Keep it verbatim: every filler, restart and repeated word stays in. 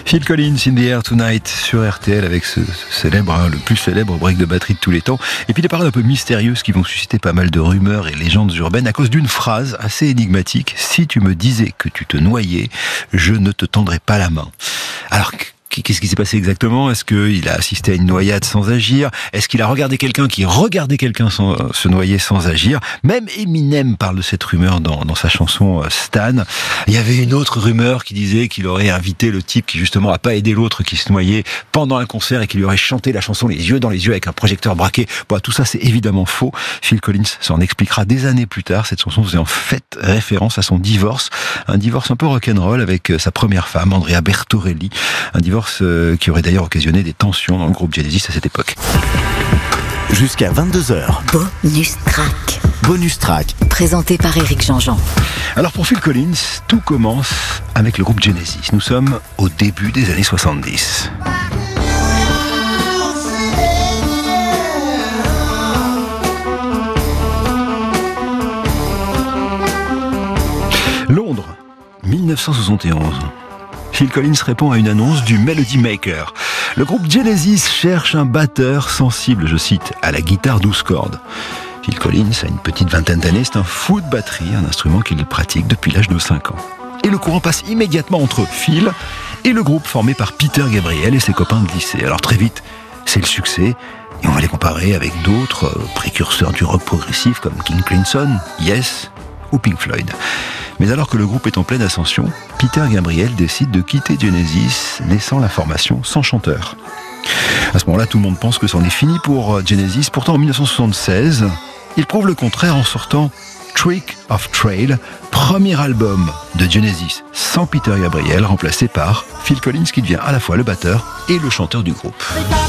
Phil Collins, In the Air Tonight, sur R T L, avec ce, ce célèbre, hein, le plus célèbre break de batterie de tous les temps. Et puis des paroles un peu mystérieuses qui vont susciter pas mal de rumeurs et légendes urbaines à cause d'une phrase assez énigmatique. Si tu me disais que tu te noyais, je ne te tendrais pas la main. Alors, qu'est-ce qui s'est passé exactement? Est-ce qu'il a assisté à une noyade sans agir? Est-ce qu'il a regardé quelqu'un qui regardait quelqu'un sans, euh, se noyer sans agir? Même Eminem parle de cette rumeur dans, dans sa chanson euh, Stan. Il y avait une autre rumeur qui disait qu'il aurait invité le type qui justement a pas aidé l'autre qui se noyait pendant un concert et qu'il lui aurait chanté la chanson les yeux dans les yeux avec un projecteur braqué. Bon, tout ça c'est évidemment faux. Phil Collins s'en expliquera des années plus tard. Cette chanson faisait en fait référence à son divorce. Un divorce un peu rock'n'roll avec sa première femme, Andrea Bertorelli. Un divorce qui aurait d'ailleurs occasionné des tensions dans le groupe Genesis à cette époque. Jusqu'à vingt-deux heures. Bonus track. Bonus track. Présenté par Éric Jean-Jean. Alors pour Phil Collins, tout commence avec le groupe Genesis. Nous sommes au début des années soixante-dix. Londres, mille neuf cent soixante et onze. Phil Collins répond à une annonce du Melody Maker. Le groupe Genesis cherche un batteur sensible, je cite, à la guitare douze cordes. Phil Collins a une petite vingtaine d'années, c'est un fou de batterie, un instrument qu'il pratique depuis l'âge de cinq ans. Et le courant passe immédiatement entre Phil et le groupe formé par Peter Gabriel et ses copains de lycée. Alors très vite, c'est le succès, et on va les comparer avec d'autres précurseurs du rock progressif comme King Crimson, Yes ou Pink Floyd. Mais alors que le groupe est en pleine ascension, Peter Gabriel décide de quitter Genesis, laissant la formation sans chanteur. À ce moment-là, tout le monde pense que c'en est fini pour Genesis. Pourtant, en mille neuf cent soixante-seize, il prouve le contraire en sortant Trick of Trail, premier album de Genesis sans Peter Gabriel, remplacé par Phil Collins qui devient à la fois le batteur et le chanteur du groupe.